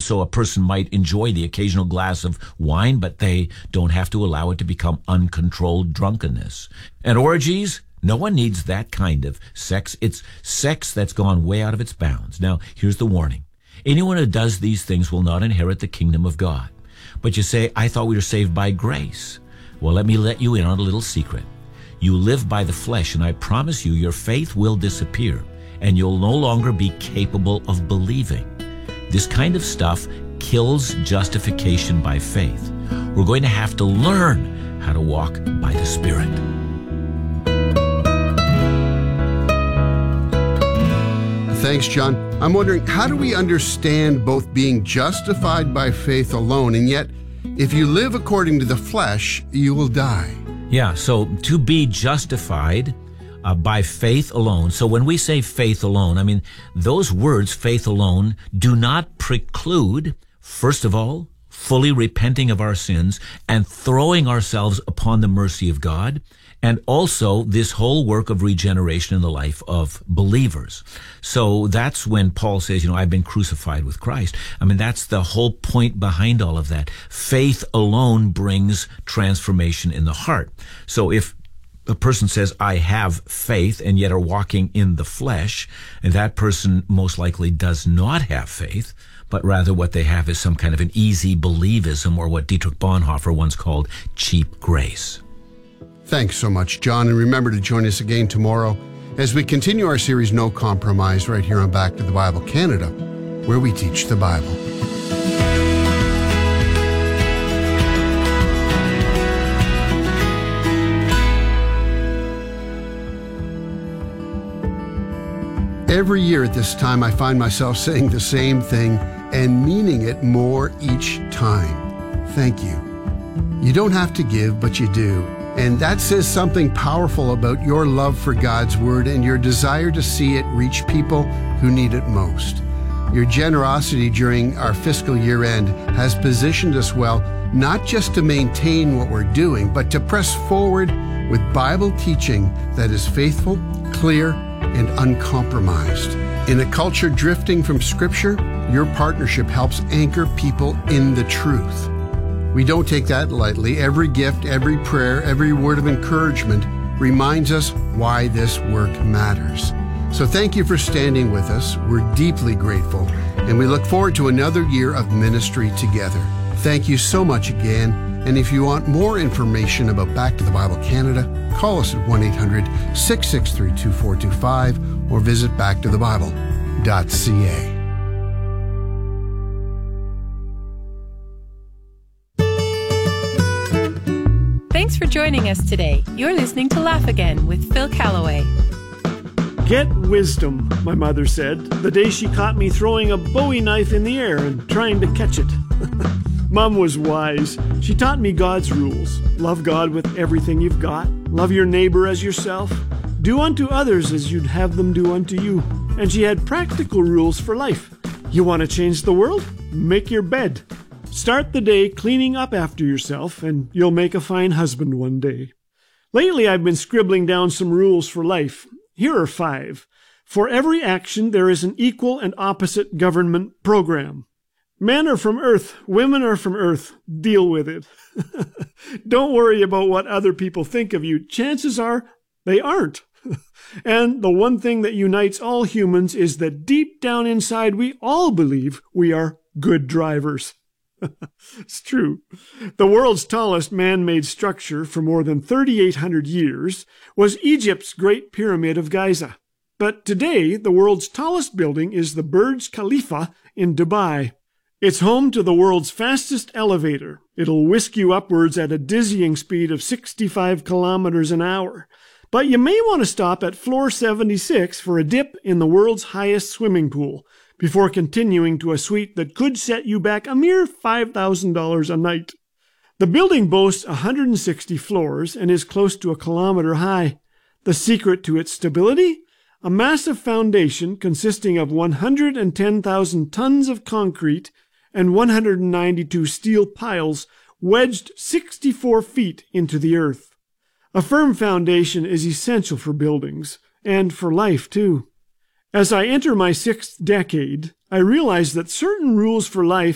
so a person might enjoy the occasional glass of wine, but they don't have to allow it to become uncontrolled drunkenness. And orgies, no one needs that kind of sex. It's sex that's gone way out of its bounds. Now, here's the warning. Anyone who does these things will not inherit the kingdom of God. But you say, I thought we were saved by grace. Well, let me let you in on a little secret. You live by the flesh, and I promise you, your faith will disappear, and you'll no longer be capable of believing. This kind of stuff kills justification by faith. We're going to have to learn how to walk by the Spirit. Thanks, John. I'm wondering, how do we understand both being justified by faith alone, and yet, if you live according to the flesh, you will die? Yeah, so to be justified by faith alone. So when we say faith alone, I mean, those words, faith alone, do not preclude, first of all, fully repenting of our sins and throwing ourselves upon the mercy of God, and also this whole work of regeneration in the life of believers. So that's when Paul says, I've been crucified with Christ. I mean, that's the whole point behind all of that. Faith alone brings transformation in the heart. So if a person says, I have faith, and yet are walking in the flesh, and that person most likely does not have faith, but rather what they have is some kind of an easy believism, or what Dietrich Bonhoeffer once called cheap grace. Thanks so much, John, and remember to join us again tomorrow as we continue our series No Compromise right here on Back to the Bible Canada, where we teach the Bible. Every year at this time, I find myself saying the same thing and meaning it more each time. Thank you. You don't have to give, but you do. And that says something powerful about your love for God's Word and your desire to see it reach people who need it most. Your generosity during our fiscal year end has positioned us well, not just to maintain what we're doing, but to press forward with Bible teaching that is faithful, clear, and uncompromised. In a culture drifting from Scripture, your partnership helps anchor people in the truth. We don't take that lightly. Every gift, every prayer, every word of encouragement reminds us why this work matters. So thank you for standing with us. We're deeply grateful, and we look forward to another year of ministry together. Thank you so much again. And if you want more information about Back to the Bible Canada, call us at 1-800-663-2425 or visit backtothebible.ca. Thanks for joining us today. You're listening to Laugh Again with Phil Callaway. Get wisdom, my mother said, the day she caught me throwing a Bowie knife in the air and trying to catch it. Mom was wise. She taught me God's rules. Love God with everything you've got. Love your neighbor as yourself. Do unto others as you'd have them do unto you. And she had practical rules for life. You want to change the world? Make your bed. Start the day cleaning up after yourself, and you'll make a fine husband one day. Lately, I've been scribbling down some rules for life. Here are 5. For every action, there is an equal and opposite government program. Men are from Earth. Women are from Earth. Deal with it. Don't worry about what other people think of you. Chances are they aren't. And the one thing that unites all humans is that deep down inside, we all believe we are good drivers. It's true. The world's tallest man-made structure for more than 3,800 years was Egypt's Great Pyramid of Giza. But today, the world's tallest building is the Burj Khalifa in Dubai. It's home to the world's fastest elevator. It'll whisk you upwards at a dizzying speed of 65 kilometers an hour. But you may want to stop at floor 76 for a dip in the world's highest swimming pool, before continuing to a suite that could set you back a mere $5,000 a night. The building boasts 160 floors and is close to a kilometer high. The secret to its stability? A massive foundation consisting of 110,000 tons of concrete and 192 steel piles wedged 64 feet into the earth. A firm foundation is essential for buildings, and for life too. As I enter my 6th decade, I realize that certain rules for life